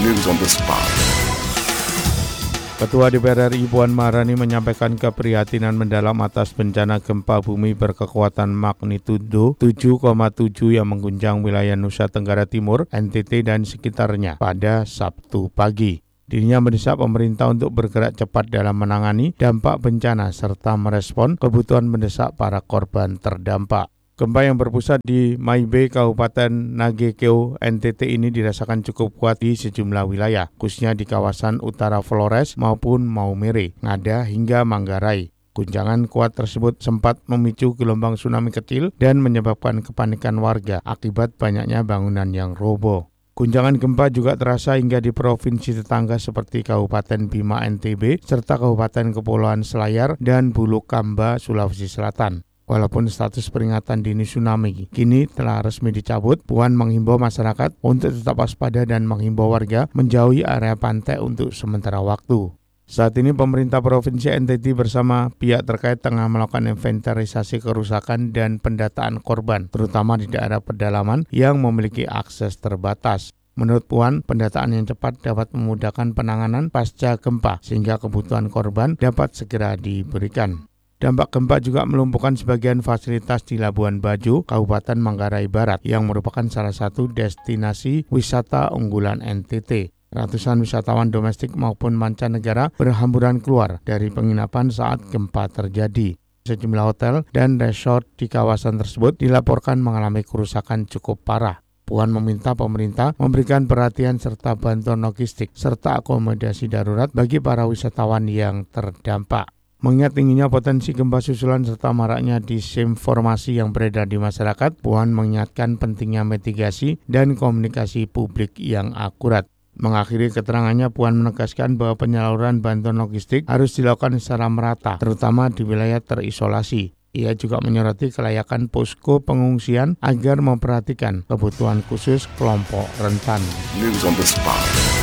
News on the spot. Ketua DPR RI Puan Maharani menyampaikan keprihatinan mendalam atas bencana gempa bumi berkekuatan magnitudo 7,7 yang mengguncang wilayah Nusa Tenggara Timur, NTT dan sekitarnya pada Sabtu pagi. Dirinya mendesak pemerintah untuk bergerak cepat dalam menangani dampak bencana serta merespon kebutuhan mendesak para korban terdampak. Gempa yang berpusat di Maibe, Kabupaten Nagekeo, NTT ini dirasakan cukup kuat di sejumlah wilayah, khususnya di kawasan utara Flores maupun Maumere, Ngada hingga Manggarai. Guncangan kuat tersebut sempat memicu gelombang tsunami kecil dan menyebabkan kepanikan warga akibat banyaknya bangunan yang roboh. Guncangan gempa juga terasa hingga di provinsi tetangga seperti Kabupaten Bima NTB serta Kabupaten Kepulauan Selayar dan Bulukamba, Sulawesi Selatan. Walaupun status peringatan dini tsunami kini telah resmi dicabut, Puan menghimbau masyarakat untuk tetap waspada dan menghimbau warga menjauhi area pantai untuk sementara waktu. Saat ini pemerintah Provinsi NTT bersama pihak terkait tengah melakukan inventarisasi kerusakan dan pendataan korban, terutama di daerah pedalaman yang memiliki akses terbatas. Menurut Puan, pendataan yang cepat dapat memudahkan penanganan pasca gempa sehingga kebutuhan korban dapat segera diberikan. Dampak gempa juga melumpuhkan sebagian fasilitas di Labuan Bajo, Kabupaten Manggarai Barat, yang merupakan salah satu destinasi wisata unggulan NTT. Ratusan wisatawan domestik maupun mancanegara berhamburan keluar dari penginapan saat gempa terjadi. Sejumlah hotel dan resort di kawasan tersebut dilaporkan mengalami kerusakan cukup parah. Puan meminta pemerintah memberikan perhatian serta bantuan logistik serta akomodasi darurat bagi para wisatawan yang terdampak. Mengingat tingginya potensi gempa susulan serta maraknya disinformasi yang beredar di masyarakat, Puan mengingatkan pentingnya mitigasi dan komunikasi publik yang akurat. Mengakhiri keterangannya, Puan menegaskan bahwa penyaluran bantuan logistik harus dilakukan secara merata, terutama di wilayah terisolasi. Ia juga menyoroti kelayakan posko pengungsian agar memperhatikan kebutuhan khusus kelompok rentan. News on the spot.